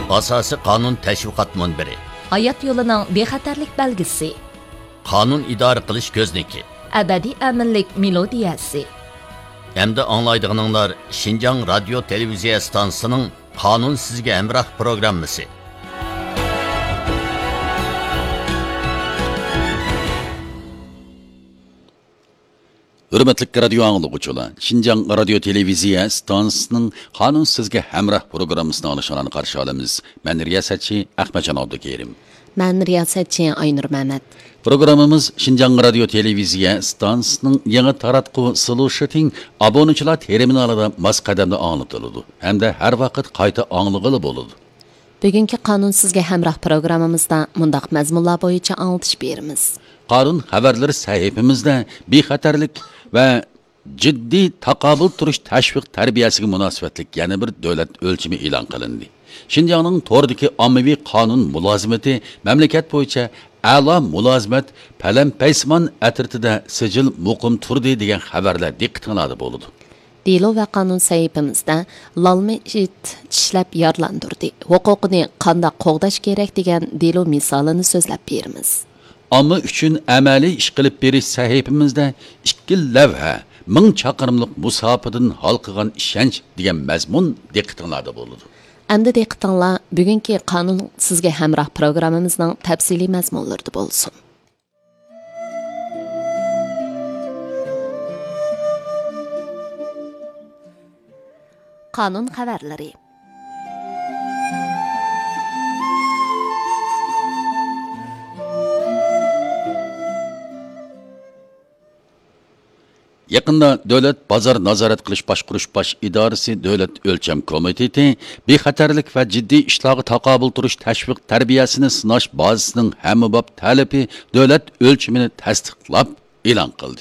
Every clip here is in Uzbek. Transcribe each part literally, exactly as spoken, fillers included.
Asosiy qonun tashviqot munbiri. Hayot yo'lining bexatarlik belgisi. Qonun idora qilish ko'zniki. Abadiy aminlik melodiyasi. Hamda anglaydiganlar Şinjan radio televiziya stansiyasining Qonun sizga hamroh programmasi. Hürmetlik radio anlıqçılar, Şinjan radio televiziya stansiyasining Qonun sizga hamroh programmasini alışanlarni qarshi olamiz. Men riyosatchi Ahmadjon Abdukerim. Men riyosatchi Aynur Mehmet. Programmamiz Şinjan radio televiziya stansiyasining yangi taratqu solutioning obunachilar terminalida mos qadamda anglitiladi hamda har vaqt qayta anglag'ili bo'ladi. Bugungi Qonun sizga hamroh programmamizda mundaq mazmunlar bo'yicha anglitish beramiz. Qonun xabarlari sahifamizda bexatarlik va jiddiy taqobil turish tashviq tarbiyasiga munosabatlik yana bir davlat o'lchami e'lon qilindi. Şinjanning to'rdagi ommaviy qonun mulozimati mamlakat bo'yicha a'lo mulozimat palam-paysmon atrofida sijil muqim turdi degan xabarlar diqqatingizda bo'ladi. Delo va qonun sahifamizda lalmishit tishlab yorlandirdi. Huquqini qanday qo'g'dash kerak degan delo misolini so'zlab beramiz. Amma uchun amaliy ish qilib berish sahifamizda ikki lavha ming chaqirimlik musofadan hal qilgan ishonch degan mazmun diqqatingizda bo'ladi. Endi diqqatinglar bugungi Qonun sizga hamroh programmamizning tafsiliy mazmunlarida bo'lsin. Qonun xabarlari. Yaqında Davlat bozor nazorat qilish boshqarish bosh idorasi Davlat o'lcham komiteti bexatarlik va jiddiy ishlarga taqobil turish tashviq tarbiyasini sinash bazasining hammabop talabi davlat o'lchamini tasdiqlab e'lon qildi.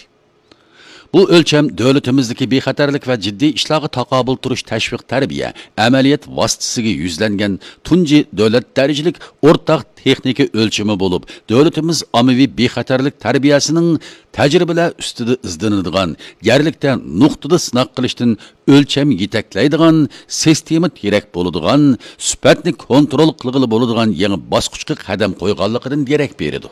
Bu o'lcham davlatimizdagi bexatarlik va jiddiy ishlarga taqobil turish tashviq tarbiya amaliyot vositasiga yuzlangan tunji davlat darajalik o'rtaq texnika o'lchami bo'lib, davlatimiz ommaviy bexatarlik tarbiyasining tajribalar ustida izlanadigan, yarlikda nuqtada sinaq qilishdan o'lcham yetaklaydigan, sistema kerak bo'ladigan, sifatni kontrol qilg'ili bo'ladigan yangi bosqichga qadam qo'yganligidan darak beradi.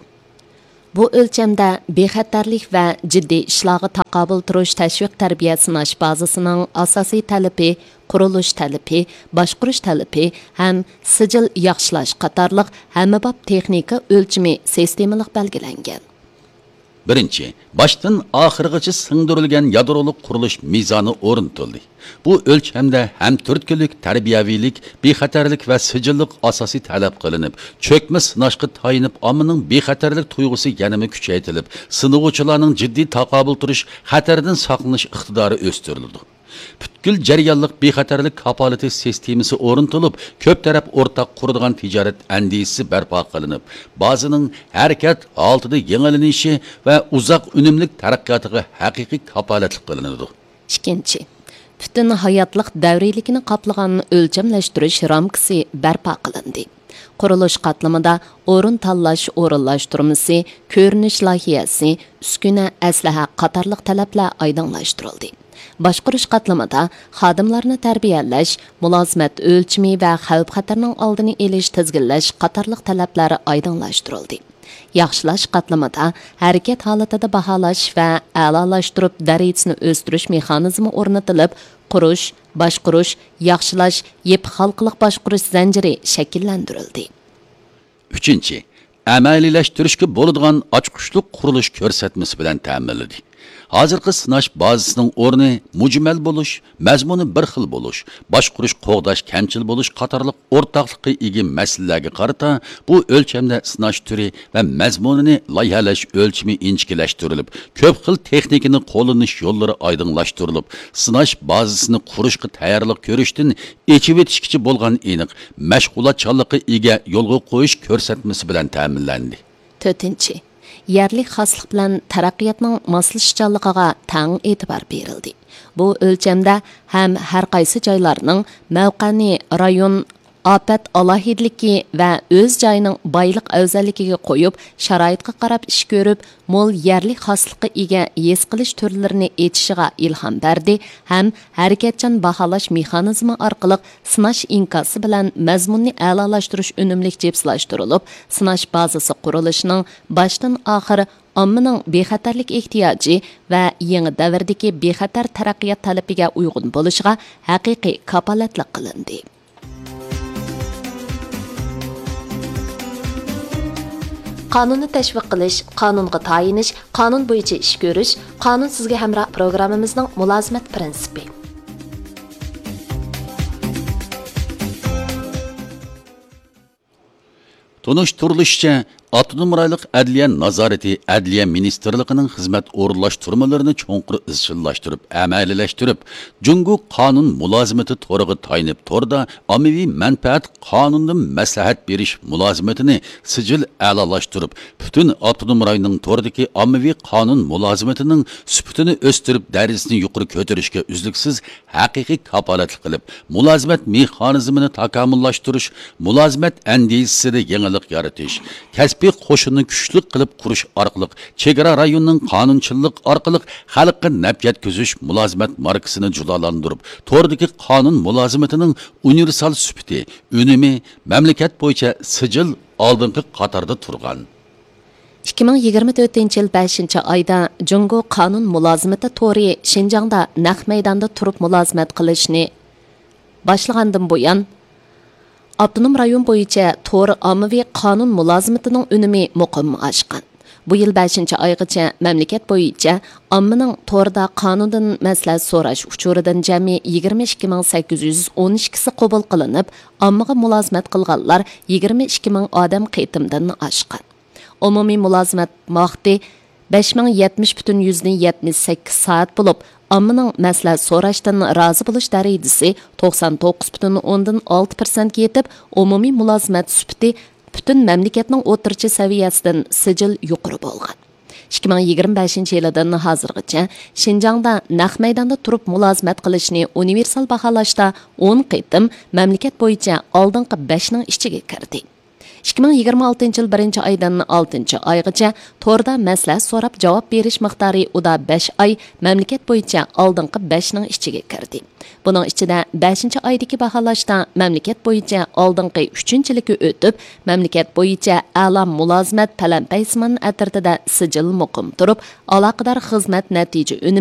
Bu o'lchamda bexatarlik va jiddiy ishlarga taqobil turish tashviq tarbiya sinash bazasining asosiy talabi, qurilish talabi, boshqarish talabi ham sijil yaxshilash qatorliq hammabop texnika o'lchami sistemalik belgilangan. Birinchi, boshdan oxirigacha singdirilgan yadroliq qurilish mezoni o'rnatildi. Bu o'lchamda ham turtkilik, tarbiyaviylik, bexatarlik va sijillik asosiy talab qilinib, cho'kma sinashga tayinib, ommaning bexatarlik tuyg'usi yanada kuchaytirilib, sinovchilarning jiddiy taqobil turish, xatardan saqlanish iqtidori o'stirildi. Butkul jarayonlik bexatarlik kapolati sistemasi o'rnatilib, ko'p taraf o'rtaq quradigan tijorat andisi barpo qilinib, bazining harakat oltida yengillanishi va uzoq unumli taraqqiyotiga haqiqiy kapolatlik qilinadi. Ikkinchi, butun hayotlik davriyligini qoplagan o'lchamlashtirish ramkasi barpo qilindi. Qurilish qatlamida o'rin tanlash o'rinlashtirmasi, ko'rinish loyihasi, uskuna, aslaha qatorliq talablar oydinlashtirildi. Boshqarish qatlamida xodimlarni tarbiyalash, mulozimat o'lchami va xavf-xatarning oldini olish, tizginlash qatorliq talablari oydinlashtirildi. Yaxshilash qatlamida harakat holatida baholash va a'lolashtirib darajasini o'stirish mexanizmi o'rnatilib, qurish, boshqarish, yaxshilash, yep xalqliq boshqarish zanjiri shakllantirildi. Uchinchi, amaliylashtirish bo'ladigan ochqushliq qurilish ko'rsatmasi bilan ta'minlandi. Hozirgi sinash bazasining o'rni mujmal bo'lish, mazmuni bir xil bo'lish, boshqarish, qo'g'dash, kamchil bo'lish qatorliq o'rtoqlikqa ega masalalarga qarata bu o'lchamda sinash turi va mazmunini loyihalash o'lchami inchikilashtirilib, ko'p xil texnikani qo'llanish yo'llari oydinlashtirilib, sinash bazasini qurishga tayyorlik ko'rishdan echib etishkicha bo'lgan aniq mashg'ulotchanlikqa ega yo'lga qo'yish ko'rsatmasi bilan ta'minlandi. To'rtinchi, yerlik xoslik bilan taraqqiyotning moslashchanligiga tang e'tibor berildi. Bu o'lchamda ham har qaysi joylarning mavqani rayon afat alohidligi va o'z joyining boylik afzalligiga qo'yib, sharoitga qarab ish ko'rib, mo'l yerlik xoslikqa ega his qilish turlarini etishiga ilhom berdi ham harakatchan baholash mexanizmi orqali sinash inkosi bilan mazmunni a'lolashtirish unumlik jepslashtirilib, sinash bazasi qurilishining boshdan oxiri ommaning bexatarlik ehtiyoji va yangi davrdagi bexatar taraqqiyot talabiga uyg'un bo'lishiga haqiqiy kapolatlik qilindi. Qonunni tashviq qilish, qonunga tayinish, qonun bo'yicha ish ko'rish, qonun sizga hamroh programmamizning mulozimat prinsipi. Tunuşturilishicha, Avtonom rayonlik adliya nazorati Adliya ministrligining xizmat o'rinlashtirmalarini cho'nqur izchillashtirib, amaliyalashtirib, Jungo qonun mulozimati to'riga tayinib torda ommaviy manfaat qonunidan maslahat berish mulozimatini sijil a'lolashtirib, butun Avtonom rayonning tordagi ommaviy qonun mulozimatining sifatini o'stirib, darajasini yuqori ko'tarishga uzluksiz haqiqiy kapolatlik qilib, mulozimat mexanizmini takomillashtirish, mulozimat andisida yangilik yaratish, kasb qo'shinni kuchli qilib qurish orqali chegara rayonining qonunchilik orqali xalqqa naf yetkazish mulozimat markasini judolantirib, to'rdagi qonun mulozimatining universal sifati, unumi mamlakat bo'yicha sijil oldingi qatorda turgan. ikki ming yigirma to'rtinchi yil beshinchi oyda Jungo qonun mulozimati to'ri Xinjiangda naq maydonda turib mulozimat qilishni boshlagandan buyon Avtonom rayon bo'yicha to'ri ommaviy qonun mulozimatining unumi muqim oshgan. Bu yil beshinchi oygacha mamlakat bo'yicha ommaning to'rda qonundan maslahat so'rash uchuridan jami yigirma ikki ming sakkiz yuz o'n ikki si qabul qilinib, ommaga mulozimat qilganlar yigirma ikki ming odam qitimdan oshgan. Umumiy mulozimat vaqti besh ming yetmish butun yuzdan yetmish sakkiz soat bo'lib, ommaning maslahat so'rashdan rozi bo'lish darajasi to'qson to'qqiz butun o'ndan olti persent ga yetib, umumiy mulozimat sifati butun mamlakatning o'rtacha saviyasidan sijil yuqori bo'lgan. ikki ming yigirma beshinchi yildan hozirgacha Xinjiangda naq maydonda turib mulozimat qilishni universal baholashda o'n qitim mamlakat bo'yicha oldingi besh ning ichiga kirdi. ikki ming yigirma oltinchi yil birinchi oydan oltinchi oygacha to'rda maslahat so'rab javob berish miqdori uda besh oy mamlakat bo'yicha oldingi besh ning ichiga kirdi. Buning ichida beshinchi oydagi baholashda mamlakat bo'yicha oldingi uchinchilikka o'tib, mamlakat bo'yicha a'lo mulozimat palampaysimon atirtida sijil muqim turib, aloqador xizmat natija